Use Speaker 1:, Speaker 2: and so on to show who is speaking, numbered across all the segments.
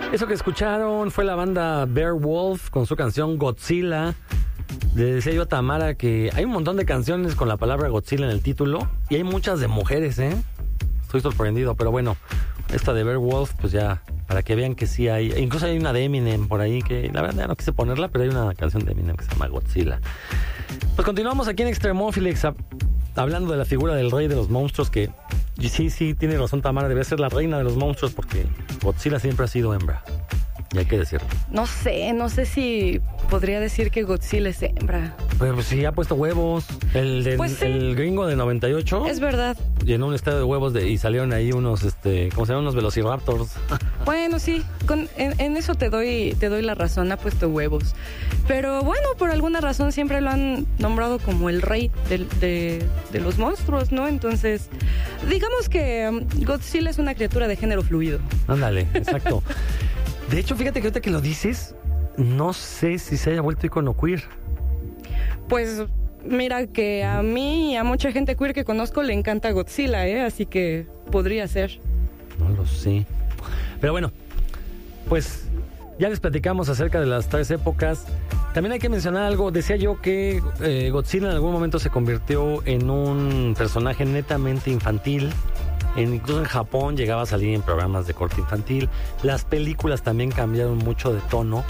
Speaker 1: Eso que escucharon fue la banda Beowulf con su canción Godzilla. Le decía yo a Tamara que hay un montón de canciones con la palabra Godzilla en el título y hay muchas de mujeres, ¿eh? Estoy sorprendido, pero bueno, esta de Beowulf, pues ya, para que vean que sí hay. Incluso hay una de Eminem por ahí que la verdad ya no quise ponerla, pero hay una canción de Eminem que se llama Godzilla. Pues continuamos aquí en Extremófilex hablando de la figura del rey de los monstruos, que sí, tiene razón Tamara, debe ser la reina de los monstruos porque Godzilla siempre ha sido hembra. Y hay que decirlo.
Speaker 2: No sé si podría decir que Godzilla es hembra.
Speaker 1: Pero pues sí ha puesto huevos.
Speaker 2: Pues sí.
Speaker 1: El gringo de 98.
Speaker 2: Es verdad.
Speaker 1: Llenó un estadio de huevos y salieron ahí unos, ¿cómo se llaman? Unos velociraptors.
Speaker 2: Bueno, sí, en eso te doy la razón, ha puesto huevos. Pero bueno, por alguna razón siempre lo han nombrado como el rey de los monstruos, ¿no? Entonces, digamos que Godzilla es una criatura de género fluido.
Speaker 1: Ándale, exacto. De hecho, fíjate que ahorita que lo dices, no sé si se haya vuelto icono queer.
Speaker 2: Pues mira que a mí y a mucha gente queer que conozco le encanta Godzilla, así que podría ser.
Speaker 1: No lo sé. Pero bueno, pues ya les platicamos acerca de las tres épocas. También hay que mencionar algo. Decía yo que Godzilla en algún momento se convirtió en un personaje netamente infantil. Incluso en Japón llegaba a salir en programas de corte infantil. Las películas también cambiaron mucho de tono.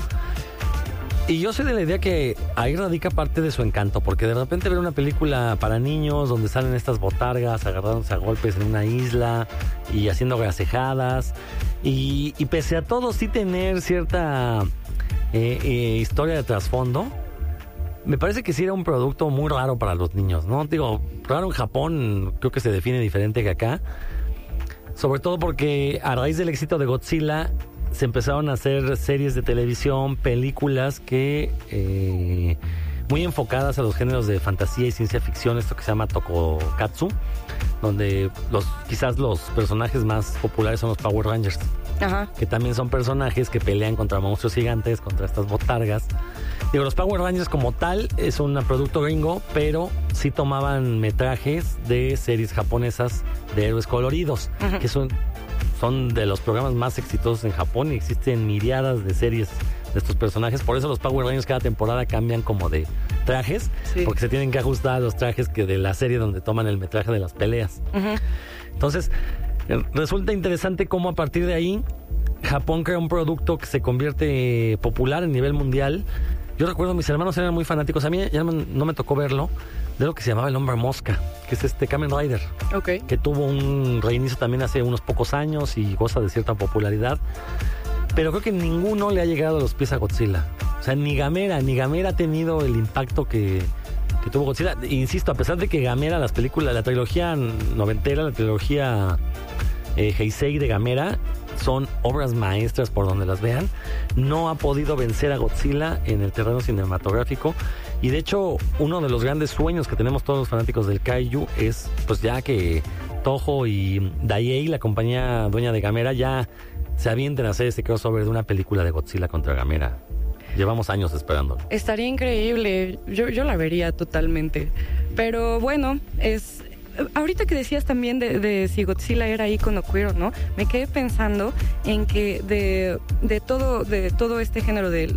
Speaker 1: Y yo soy de la idea que ahí radica parte de su encanto, porque de repente ver una película para niños donde salen estas botargas agarrándose a golpes en una isla y haciendo gracejadas, y pese a todo sí tener cierta historia de trasfondo, me parece que sí era un producto muy raro para los niños, ¿no? Digo, raro en Japón, creo que se define diferente que acá. Sobre todo porque a raíz del éxito de Godzilla se empezaron a hacer series de televisión, películas que muy enfocadas a los géneros de fantasía y ciencia ficción, esto que se llama Tokokatsu, donde quizás los personajes más populares son los Power Rangers. Ajá. Que también son personajes que pelean contra monstruos gigantes, contra estas botargas. Digo, los Power Rangers como tal es un producto gringo, pero sí tomaban metrajes de series japonesas de héroes coloridos, uh-huh, que son de los programas más exitosos en Japón y existen miriadas de series de estos personajes. Por eso los Power Rangers cada temporada cambian como de trajes, sí, porque se tienen que ajustar a los trajes que de la serie donde toman el metraje de las peleas. Uh-huh. Entonces, resulta interesante cómo a partir de ahí Japón crea un producto que se convierte popular a nivel mundial. Yo recuerdo, mis hermanos eran muy fanáticos. A mí ya no me tocó verlo, de lo que se llamaba El Hombre Mosca, que es Kamen Rider, okay, que tuvo un reinicio también hace unos pocos años y goza de cierta popularidad. Pero creo que ninguno le ha llegado a los pies a Godzilla. O sea, ni Gamera ha tenido el impacto que tuvo Godzilla. Insisto, a pesar de que Gamera, las películas, la trilogía noventera, la trilogía Heisei de Gamera, son obras maestras por donde las vean, no ha podido vencer a Godzilla en el terreno cinematográfico. Y de hecho, uno de los grandes sueños que tenemos todos los fanáticos del Kaiju es, pues ya que Toho y Daiei, la compañía dueña de Gamera, ya se avienten a hacer ese crossover de una película de Godzilla contra Gamera. Llevamos años esperándolo.
Speaker 2: Estaría increíble, yo la vería totalmente. Pero bueno, ahorita que decías también de si Godzilla era ícono queer o no, me quedé pensando en que de todo este género de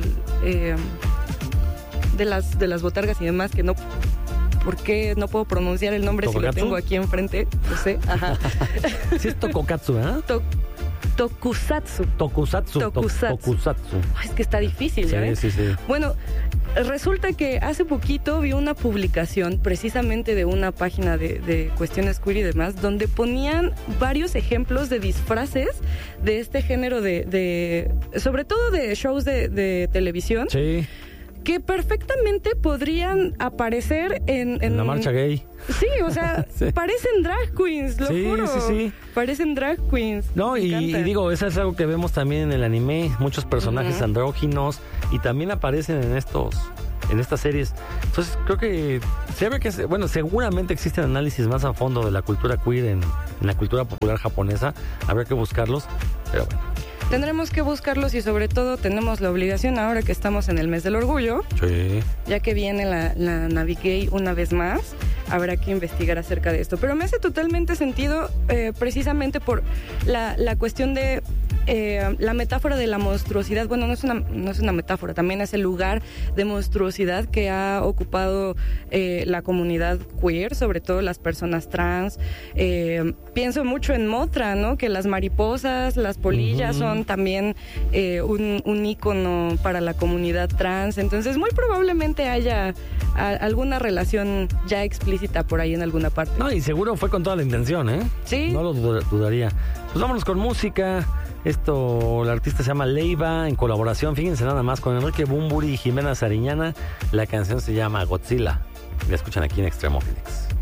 Speaker 2: las botargas y demás, que no, ¿por qué no puedo pronunciar el nombre ¿Tokokatsu? Si lo tengo aquí enfrente? No sé, ajá.
Speaker 1: Sí es Tokokatsu, ¿eh?
Speaker 2: Tokusatsu. Ay, es que está difícil, ¿ya
Speaker 1: sí, sí.
Speaker 2: Bueno, resulta que hace poquito vi una publicación precisamente de una página de cuestiones queer y demás, donde ponían varios ejemplos de disfraces de este género sobre todo de shows de televisión.
Speaker 1: Sí.
Speaker 2: Que perfectamente podrían aparecer en
Speaker 1: la marcha gay.
Speaker 2: Sí, o sea, sí, parecen drag queens, lo juro. Sí. Parecen drag queens.
Speaker 1: No, y digo, eso es algo que vemos también en el anime, muchos personajes uh-huh andróginos, y también aparecen en estas series. Entonces, creo que seguramente existen análisis más a fondo de la cultura queer en la cultura popular japonesa. Habrá que buscarlos, pero bueno.
Speaker 2: Tendremos que buscarlos y sobre todo tenemos la obligación ahora que estamos en el mes del orgullo,
Speaker 1: sí,
Speaker 2: ya que viene la Navigay una vez más, habrá que investigar acerca de esto. Pero me hace totalmente sentido precisamente por la cuestión de la metáfora de la monstruosidad, bueno, no es una metáfora, también es el lugar de monstruosidad que ha ocupado la comunidad queer, sobre todo las personas trans. Pienso mucho en Mothra, ¿no? Que las mariposas, las polillas son también un ícono para la comunidad trans. Entonces, muy probablemente haya alguna relación ya explícita por ahí en alguna parte.
Speaker 1: No, y seguro fue con toda la intención, ¿eh?
Speaker 2: Sí.
Speaker 1: No lo dudaría. Pues vámonos con música. La artista se llama Leiva, en colaboración, fíjense nada más, con Enrique Bunbury y Jimena Sariñana. La canción se llama Godzilla. La escuchan aquí en Extremo Phoenix.